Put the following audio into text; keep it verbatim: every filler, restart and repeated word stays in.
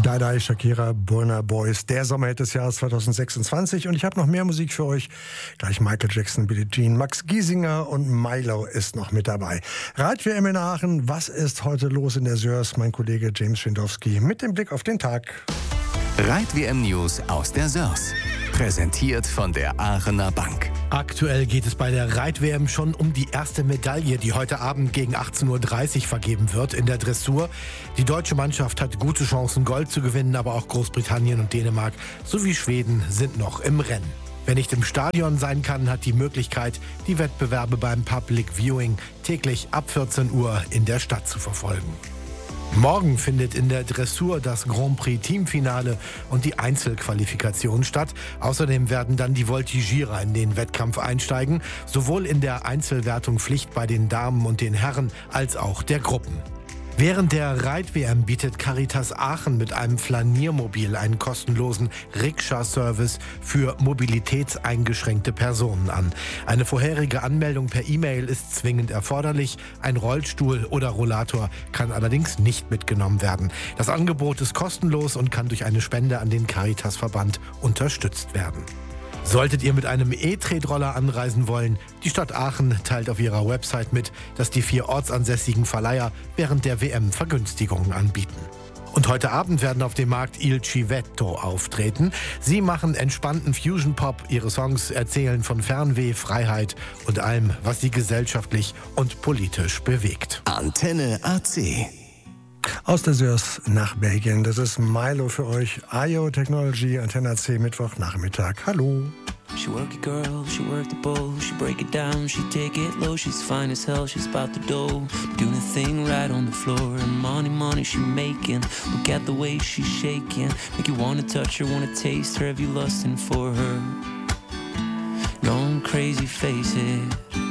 Dada, Shakira, Burna Boys, der Sommerhit des Jahres zwanzig sechsundzwanzig. Und ich habe noch mehr Musik für euch. Gleich Michael Jackson, Billie Jean, Max Giesinger und Milo ist noch mit dabei. Rad-W M in Aachen, was ist heute los in der Sörs? Mein Kollege James Schwindowski mit dem Blick auf den Tag. Rad-W M News aus der Sörs. Präsentiert von der Aachener Bank. Aktuell geht es bei der Reit-W M schon um die erste Medaille, die heute Abend gegen achtzehn Uhr dreißig vergeben wird in der Dressur. Die deutsche Mannschaft hat gute Chancen, Gold zu gewinnen, aber auch Großbritannien und Dänemark sowie Schweden sind noch im Rennen. Wer nicht im Stadion sein kann, hat die Möglichkeit, die Wettbewerbe beim Public Viewing täglich ab vierzehn Uhr in der Stadt zu verfolgen. Morgen findet in der Dressur das Grand Prix Teamfinale und die Einzelqualifikation statt. Außerdem werden dann die Voltigierer in den Wettkampf einsteigen, sowohl in der Einzelwertung Pflicht bei den Damen und den Herren als auch der Gruppen. Während der Reit-W M bietet Caritas Aachen mit einem Flaniermobil einen kostenlosen Rikscha-Service für mobilitätseingeschränkte Personen an. Eine vorherige Anmeldung per E-Mail ist zwingend erforderlich. Ein Rollstuhl oder Rollator kann allerdings nicht mitgenommen werden. Das Angebot ist kostenlos und kann durch eine Spende an den Caritas-Verband unterstützt werden. Solltet ihr mit einem E-Tretroller anreisen wollen, die Stadt Aachen teilt auf ihrer Website mit, dass die vier ortsansässigen Verleiher während der W M Vergünstigungen anbieten. Und heute Abend werden auf dem Markt Il Civetto auftreten. Sie machen entspannten Fusion-Pop. Ihre Songs erzählen von Fernweh, Freiheit und allem, was sie gesellschaftlich und politisch bewegt. Antenne A C. Aus der Sörs nach Belgien. Das ist Milo für euch. I O Technology, Antenne A C, Mittwochnachmittag. Hallo. She work it girl, she work the bowl, she break it down, she take it low, she's fine as hell, she's about the dough, doing a thing right on the floor, and money, money she making, look at the way she's shaking, make you wanna touch her, wanna taste her, have you lusting for her, going crazy, face it.